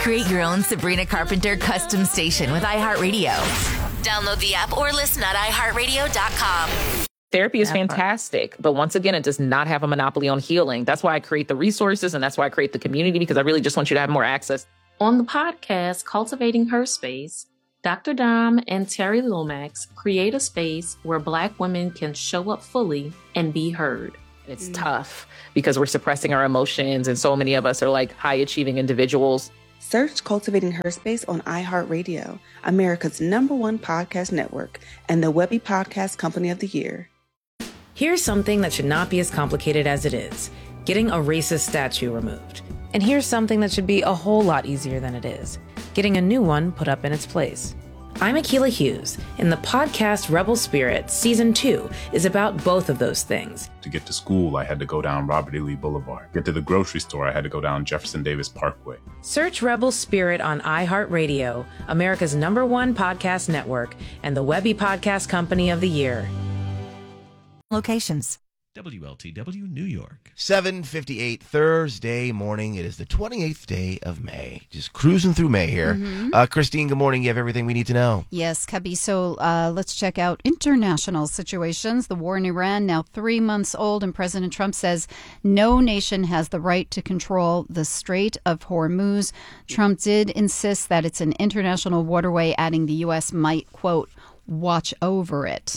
Create your own Sabrina Carpenter custom station with iHeartRadio. Download the app or listen at iHeartRadio.com. Therapy is fantastic, but once again, it does not have a monopoly on healing. That's why I create the resources, and that's why I create the community, because I really just want you to have more access. On the podcast, Cultivating Her Space, Dr. Dom and Terry Lomax create a space where Black women can show up fully and be heard. It's tough because we're suppressing our emotions, and so many of us are like high-achieving individuals. Search Cultivating Her Space on iHeartRadio, America's #1 podcast network, and the Webby Podcast Company of the Year. Here's something that should not be as complicated as it is: getting a racist statue removed. And here's something that should be a whole lot easier than it is: getting a new one put up in its place. I'm Akilah Hughes, and the podcast Rebel Spirit Season 2 is about both of those things. To get to school, I had to go down Robert E. Lee Boulevard. Get to the grocery store, I had to go down Jefferson Davis Parkway. Search Rebel Spirit on iHeartRadio, America's #1 podcast network, and the Webby Podcast Company of the Year. Locations. WLTW New York. 7:58 Thursday morning. It is the 28th day of May. Just cruising through May here. Christine, good morning. You have everything we need to know. Yes, Cubby. So let's check out international situations. The war in Iran, now 3 months old, and President Trump says no nation has the right to control the Strait of Hormuz. Trump did insist that it's an international waterway, adding the U.S. might, quote, watch over it.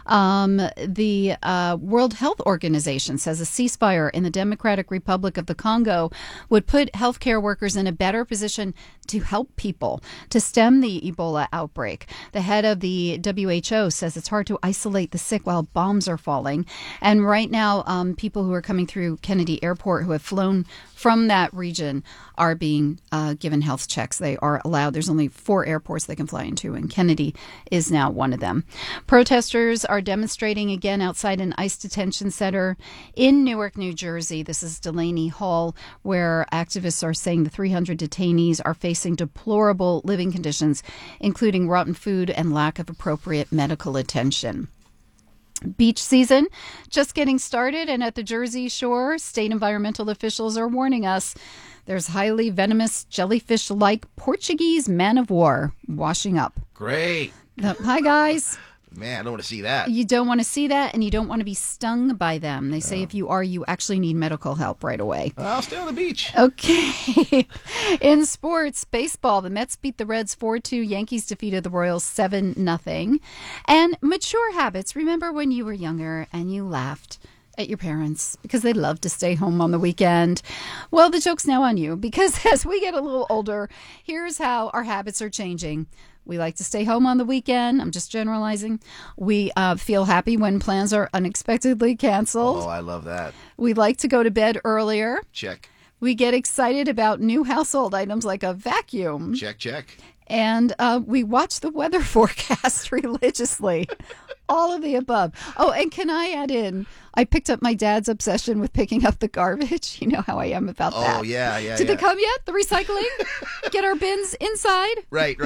The World Health Organization says a ceasefire in the Democratic Republic of the Congo would put healthcare workers in a better position to help people to stem the Ebola outbreak. The head of the WHO says it's hard to isolate the sick while bombs are falling. And right now, people who are coming through Kennedy Airport who have flown from that region are being given health checks. They are allowed. There's only 4 airports they can fly into, and Kennedy is now one of them. Protesters are demonstrating again outside an ICE detention center in Newark, New Jersey. This is Delaney Hall, where activists are saying the 300 detainees are facing deplorable living conditions, including rotten food and lack of appropriate medical attention. Beach season just getting started, and at the Jersey Shore, state environmental officials are warning us there's highly venomous jellyfish-like Portuguese man-of-war washing up. Great. Hi, guys. Man, I don't want to see that. You don't want to see that, and you don't want to be stung by them. They say if you are, you actually need medical help right away. I'll stay on the beach. Okay. In sports, baseball, the Mets beat the Reds 4-2. Yankees defeated the Royals 7-0. And mature habits. Remember when you were younger and you laughed at your parents because they love to stay home on the weekend? Well, the joke's now on you, because as we get a little older, here's how our habits are changing. We like to stay home on the weekend. I'm just generalizing. We feel happy when plans are unexpectedly canceled. Oh, I love that. We like to go to bed earlier. Check. We get excited about new household items like a vacuum. Check, check. And we watch the weather forecast religiously. All of the above. Oh, and can I add in, I picked up my dad's obsession with picking up the garbage. You know how I am about that. Oh, yeah. Did they come yet? The recycling? Get our bins inside? Right.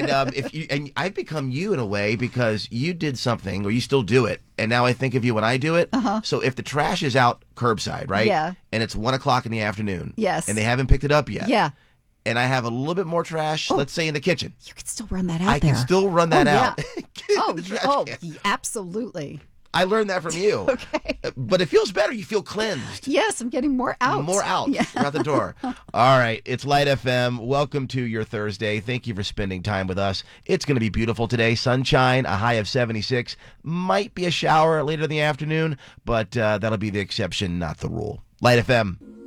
And I've become you in a way, because you did something, or you still do it, and now I think of you when I do it. So if the trash is out curbside, right? Yeah. And it's 1:00 in the afternoon. Yes. And they haven't picked it up yet. Yeah. And I have a little bit more trash, let's say in the kitchen. You can still run that out I there. can still run that out. Absolutely. I learned that from you. Okay. But it feels better. You feel cleansed. Yes, I'm getting more out. More out. Yeah. You're out the door. All right. It's Light FM. Welcome to your Thursday. Thank you for spending time with us. It's going to be beautiful today. Sunshine, a high of 76. Might be a shower later in the afternoon, but that'll be the exception, not the rule. Light FM.